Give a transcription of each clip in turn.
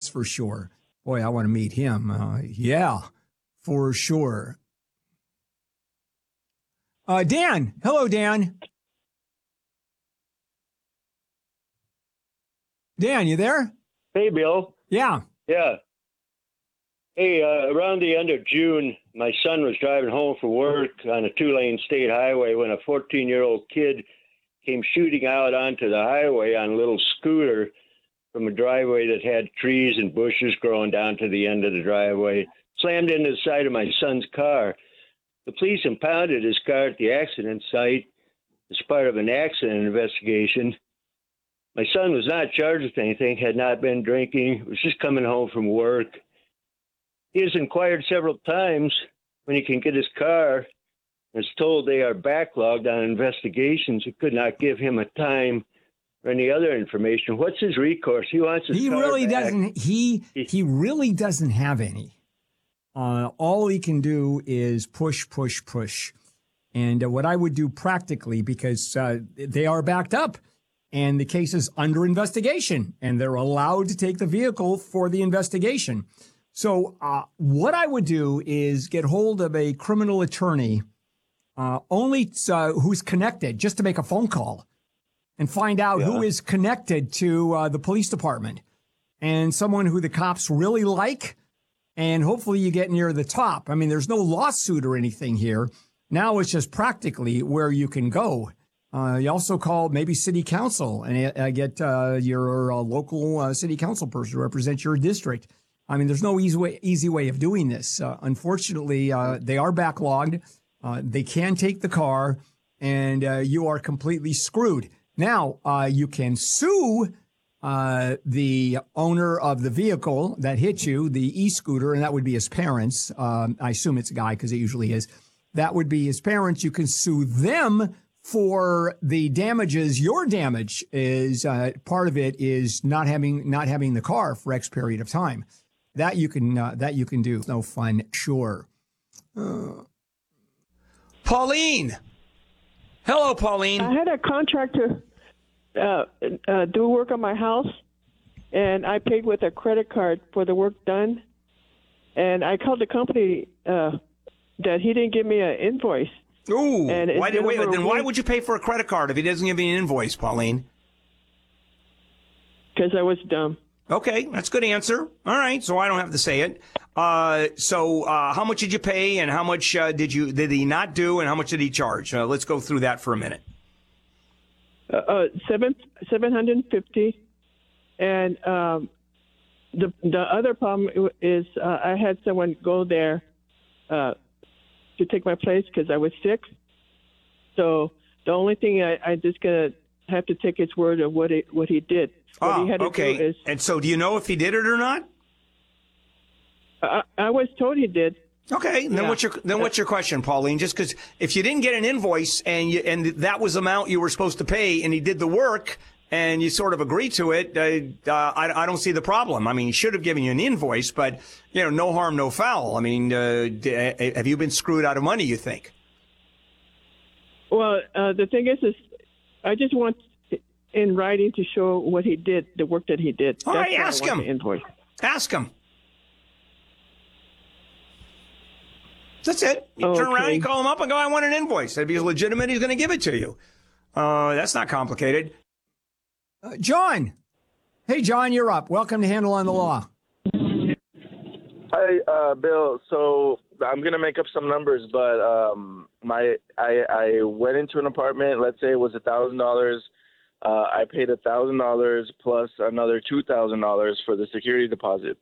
for sure. Boy, I want to meet him. Yeah, for sure. Dan. Hello, Dan. Dan, you there? Hey, Bill. Yeah. Yeah. Hey, around the end of June, my son was driving home from work on a 2-lane state highway when a 14-year-old kid came shooting out onto the highway on a little scooter from a driveway that had trees and bushes growing down to the end of the driveway, slammed into the side of my son's car. The police impounded his car at the accident site as part of an accident investigation. My son was not charged with anything, had not been drinking, was just coming home from work. He has inquired several times when he can get his car and is told they are backlogged on investigations and could not give him a time or any other information. What's his recourse? He wants his car really back. doesn't. He really doesn't have any. All he can do is push. And what I would do practically, because they are backed up and the case is under investigation and they're allowed to take the vehicle for the investigation. So what I would do is get hold of a criminal attorney, who's connected, just to make a phone call and find out who is connected to the police department and someone who the cops really like. And hopefully you get near the top. I mean, there's no lawsuit or anything here. Now it's just practically where you can go. You also call maybe city council and get your local city council person to represent your district. I mean, there's no easy way of doing this. Unfortunately, they are backlogged. They can take the car, and you are completely screwed. Now, you can sue the owner of the vehicle that hit you, the e-scooter, and that would be his parents. I assume it's a guy because it usually is. That would be his parents. You can sue them for the damages. Your damage is part of it is not having the car for X period of time. That you can do. No fun, sure. Pauline. Hello, Pauline. I had a contractor do work on my house, and I paid with a credit card for the work done. And I called the company that he didn't give me an invoice. Ooh. Then why would you pay for a credit card if he doesn't give you an invoice, Pauline? Because I was dumb. Okay, that's a good answer. All right, so I don't have to say it. So how much did you pay, and how much did he not do, and how much did he charge? Let's go through that for a minute. $750, and the other problem is I had someone go there to take my place because I was sick. So the only thing I just gonna have to take his word of what he did. What he had to do is, and so do you know if he did it or not? I was told he did. Okay, then what's your question, Pauline? Just because if you didn't get an invoice and that was the amount you were supposed to pay, and he did the work and you sort of agreed to it, I don't see the problem. I mean, he should have given you an invoice, but no harm, no foul. I mean, have you been screwed out of money, you think? Well, the thing is I just want in writing to show what he did, the work that he did. All right, ask him. The invoice. Ask him. That's it. You turn around, you call him up and go, I want an invoice. If he's legitimate, he's going to give it to you. That's not complicated. John. Hey, John, you're up. Welcome to Handle on the Law. Hi, Bill. So I'm going to make up some numbers, but I went into an apartment. Let's say it was $1,000. I paid $1,000 plus another $2,000 for the security deposit.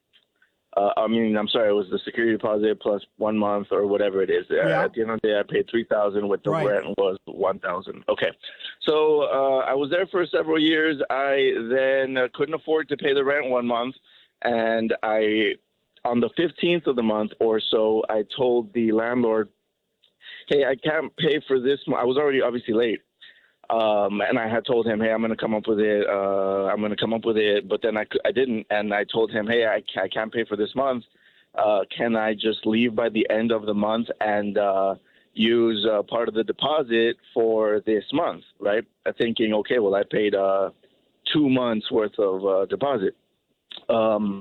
It was the security deposit plus 1 month or whatever it is. Yeah. At the end of the day, I paid $3,000 with the rent was $1,000. Okay. So I was there for several years. I then couldn't afford to pay the rent 1 month. And on the 15th of the month or so, I told the landlord, hey, I can't pay for this month. I was already obviously late. And I had told him, hey, I'm going to come up with it. But then I didn't. And I told him, hey, I can't pay for this month. Can I just leave by the end of the month and use part of the deposit for this month, right? Thinking, okay, well, I paid 2 months worth of deposit.